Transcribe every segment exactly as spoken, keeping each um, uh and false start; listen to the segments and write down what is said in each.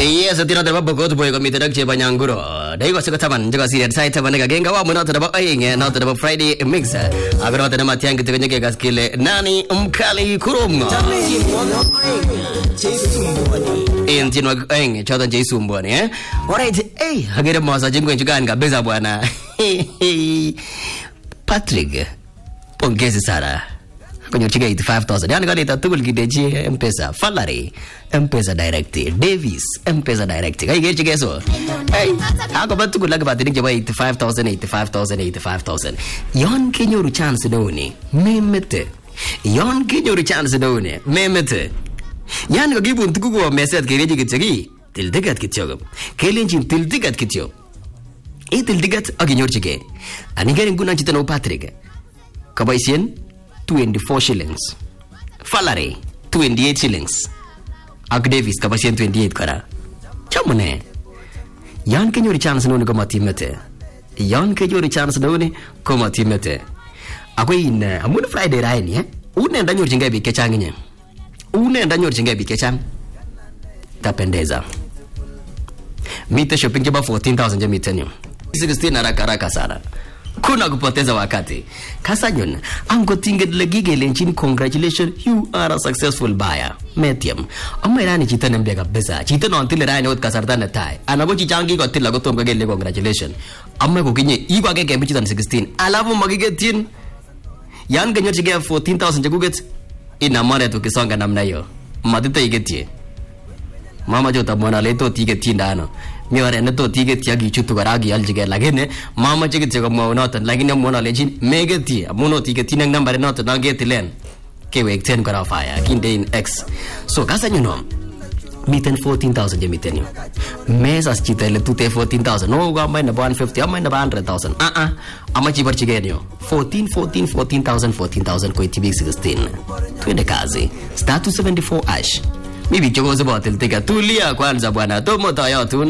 Yes, atino taba bokot boy ko mitedak che banyanguro. Dai ko sika taman jaga si site taban ga genga wa muno taba ayinge no taba Friday mix. Agro taba matiang gitu ke gaskile nani umkali kurungo. In tinwa ayinge chodan je sumboni eh. Alright, eh hagere mosa jingwe juga ga beza bwana. Patrick pongezi sana. Kwenye chiga eighty-five thousand. Yani kali tatugul kideji M-Pesa. Falari M-Pesa direct. Davis M-Pesa direct. Kaya kaya chiga so. Hey, ako ba tugul laga batini kaya eighty-five thousand, eighty-five thousand, eighty-five thousand. Yon kinyoru chance doni. Memete. Yon kinyoru chance doni. Memete. Yani ko gibun tugu ko meset kireji kitchagi. Tildigat kitchogam. Kelenjin tildigat kitcho. E tildigat aginyor chige. Ani garing guna chitano Patrick. Kabaisien twenty-four shillings. Falare twenty-eight shillings. Ak Davis kapasien twenty-eight kara. Chamune. Yan kenyori chance no ko matimete. Yan kenyori chance no ni ko matimete. Ako in amun Friday rain eh. Une ndanyor jinga bi kechanginye. Une ndanyor jinga bi kechang. Tapendeza. Mite shopping kiba fourteen thousand je mitenyo. sixteen haraka haraka sana. Kuna kupoteza wakati. Kasanyon, ango tinget legige lenchin congratulations, you are a successful buyer. Metium. Amma irani chita nembe kabisa. Chita no antile rani ot kasarta na tai. Anabo chichangi ko tilla ko tomga gele congratulations. Amma ko kinye igwa ke kembi chita sixteen. Alafu magigetin. Yan ganyo chige fourteen thousand jaguget. Ina mare to kisonga namna hiyo. Matita igetie. Mama jota mwana leto tigetin ndano. Miware na to tiget yagi chutu garagi aljige lagene mama tiget jaga mo notan lagine mona lejin megeti mono tiget tinang number not na get len kewe ten kara fire kinde in x so kasa you know miten fourteen thousand je miten yo mesas chitele tute fourteen thousand no ga mai na one fifty amai na one hundred thousand ah ah ama chi barchige yo fourteen fourteen fourteen thousand fourteen thousand ko tb sixteen twende kazi star two seventy-four ash Bibi chokoze bottle tika tulia kwanza bwana tomo tayo tun.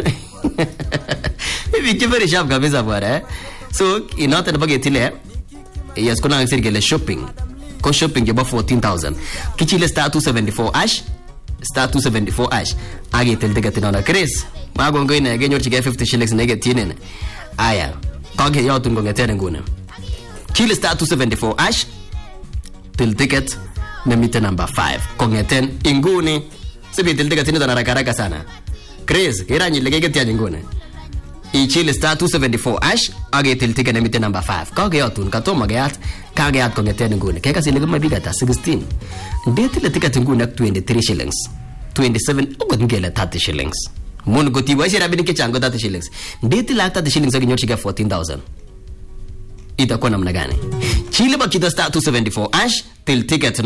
Bibi kiveri sharp kabisa bwana eh. So inata na bagetile yes kuna ngisiri gele shopping. Ko shopping jeba fourteen thousand. Kichile star two seventy-four ash star two seventy-four ash. Age tel tika tinona Chris. Mago ngoine genyor chige fifty shillings nege tinene. Aya. Kage yo tun ngonge tene ngune. Chile star two seventy-four ash tel ticket na mita number five. Kongeten inguni Sibi tiltika tinu tana rakaraka sana. Chris, iranyi legege tia jingune. Ichile star two seventy-four ash, age tiltika na mite number five. Kage yotun, katoma geat, kage yat kongete ngune. Keka silige mabigata sixteen. Ndeti le tika tingune twenty-three shillings. twenty-seven, ugot ngele thirty shillings. Mun goti waisi rabini kechango thirty shillings. Ndeti la thirty shillings agi nyochika fourteen thousand. Itakuwa namna gani? Chile bakita star two seventy-four ash, til ticket